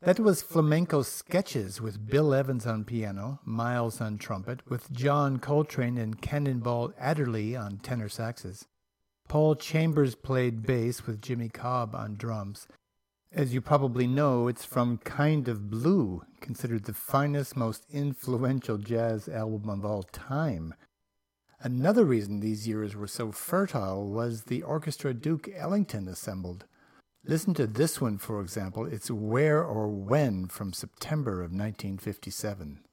That was Flamenco Sketches with Bill Evans on piano, Miles on trumpet, with John Coltrane and Cannonball Adderley on tenor saxes. Paul Chambers played bass with Jimmy Cobb on drums. As you probably know, it's from Kind of Blue, considered the finest, most influential jazz album of all time. Another reason these years were so fertile was the orchestra Duke Ellington assembled. Listen to this one, for example. It's Where or When from September of 1957.